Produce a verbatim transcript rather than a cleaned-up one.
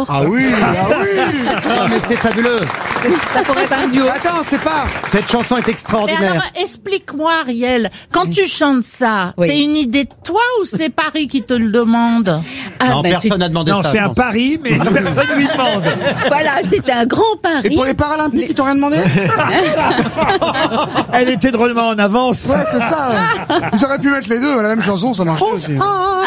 Ah oui, ah oui. Non, mais c'est fabuleux. Ça pourrait être un duo. Attends, c'est pas. Cette chanson est Mais extraordinaire. alors, explique-moi, Ariel, quand tu chantes ça, Oui. c'est une idée de toi ou c'est Paris qui te le demande? Ah, Non, bah, personne n'a demandé Non, ça. c'est je un pense. pari, mais personne lui demande. c'est- Voilà, c'était un grand pari. Et pour les Paralympiques, ils t'ont rien demandé? Elle était drôlement en avance. Ouais, c'est ça. Ouais. Ils auraient pu mettre les deux, la même chanson, ça marchait aussi.